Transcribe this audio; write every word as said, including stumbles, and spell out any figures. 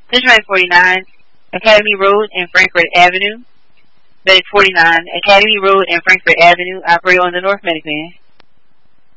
Cincinnati forty-nine, Academy Road and Frankfurt Avenue. Medic forty-nine, Academy Road and Frankfurt Avenue. Operate on the North Medic Van.